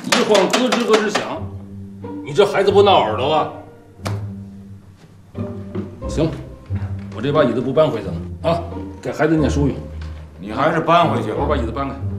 一晃咯吱咯吱响，你这孩子不闹耳朵啊？行，我这把椅子不搬回去了啊，给孩子念书用。 你还是搬回去吧。 我把椅子搬开。